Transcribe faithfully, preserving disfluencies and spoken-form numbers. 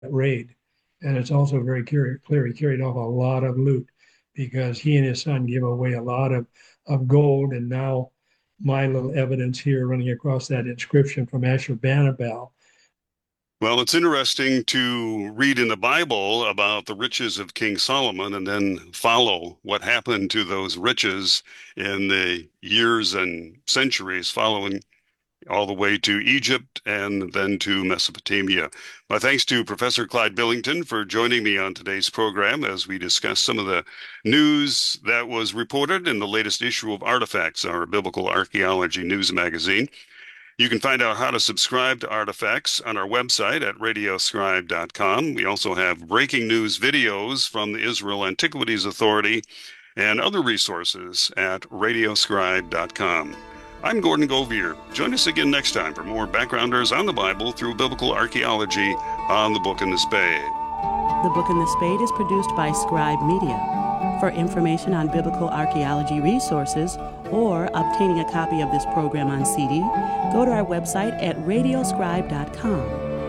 raid. And it's also very clear, clear he carried off a lot of loot because he and his son gave away a lot of, of gold. And now my little evidence here running across that inscription from Ashurbanipal. Well, it's interesting to read in the Bible about the riches of King Solomon and then follow what happened to those riches in the years and centuries following all the way to Egypt and then to Mesopotamia. My thanks to Professor Clyde Billington for joining me on today's program as we discuss some of the news that was reported in the latest issue of Artifacts, our biblical archaeology news magazine. You can find out how to subscribe to Artifacts on our website at radioscribe dot com. We also have breaking news videos from the Israel Antiquities Authority and other resources at radioscribe dot com. I'm Gordon Govier. Join us again next time for more backgrounders on the Bible through biblical archaeology on The Book and the Spade. The Book and the Spade is produced by Scribe Media. For information on biblical archaeology resources or obtaining a copy of this program on C D, go to our website at radioscribe dot com.